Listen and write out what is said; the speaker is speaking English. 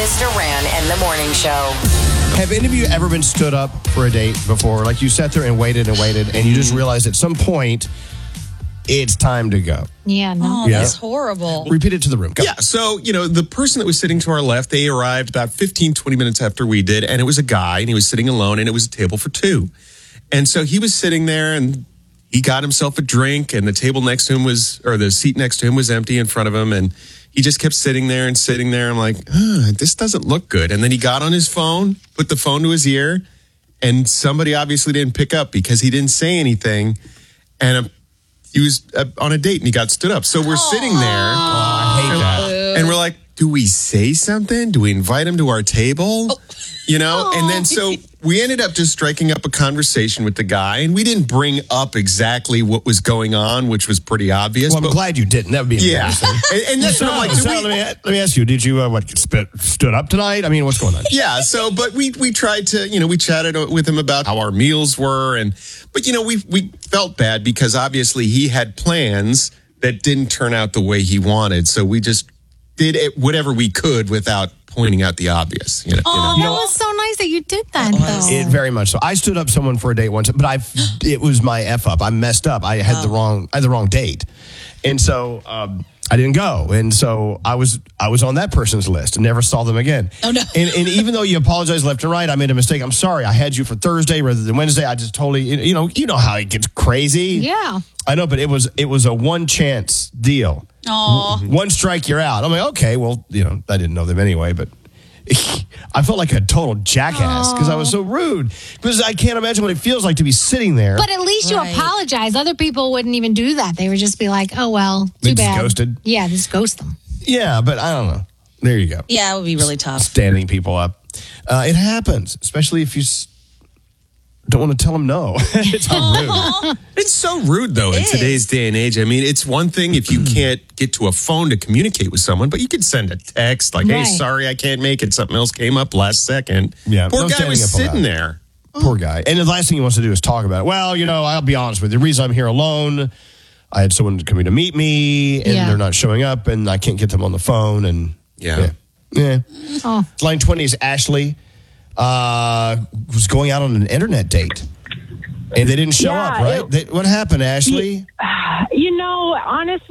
Elvis Duran and the Morning Show. Have any of you ever been stood up for a date before? Like you sat there and waited, and you just realized at some point it's time to go. Yeah, no. Oh, that's horrible. Repeat it to the room. Go. Yeah, so, the person that was sitting to our left, they arrived about 15, 20 minutes after we did, and it was a guy, and he was sitting alone, and it was a table for two. And so he was sitting there, and he got himself a drink, and the table next to him the seat next to him was empty in front of him, and he just kept sitting there and sitting there. I'm like, this doesn't look good. And then he got on his phone, put the phone to his ear, and somebody obviously didn't pick up because he didn't say anything. And he was on a date and he got stood up. So we're sitting there. I hate that. And we're like, do we say something? Do we invite him to our table? And then so we ended up just striking up a conversation with the guy, and we didn't bring up exactly what was going on, which was pretty obvious. Well, I'm glad you didn't. That would be embarrassing. and that's what I'm like, let me ask you, did you stood up tonight? I mean, what's going on? Yeah, but we tried to, we chatted with him about how our meals were, but we felt bad because obviously he had plans that didn't turn out the way he wanted, so we just did whatever we could without pointing out the obvious. That was so nice that you did that, though. It very much so. I stood up someone for a date once, but it was my F up. I messed up. I had the wrong date, and so I didn't go. And so I was on that person's list and never saw them again. Oh no! And even though you apologize left and right, I made a mistake. I'm sorry. I had you for Thursday rather than Wednesday. I just totally, you know how it gets crazy. Yeah, I know, but it was a one chance deal. Oh, One strike, you're out. I'm like, okay, well, I didn't know them anyway, but I felt like a total jackass because I was so rude. Because I can't imagine what it feels like to be sitting there. but at least you apologize. Other people wouldn't even do that. They would just be like, oh, well, They too just bad. ghosted? Yeah, just ghost them. Yeah, but I don't know. There you go. yeah, it would be really tough. Standing people up. It happens, especially if you don't want to tell them no. It's rude. It's so rude, though, in today's day and age. I mean, it's one thing if you can't get to a phone to communicate with someone, but you could send a text like, hey, Right. sorry, I can't make it. Something else came up last second. Yeah, Poor no guy standing was up sitting allowed. there. Poor guy. And the last thing he wants to do is talk about it. Well, I'll be honest with you. The reason I'm here alone, I had someone coming to meet me, and they're not showing up, and I can't get them on the phone. And Yeah. Oh. Line 20 is Ashley. Was going out on an internet date. And they didn't show up, right? What happened, Ashley? Honestly,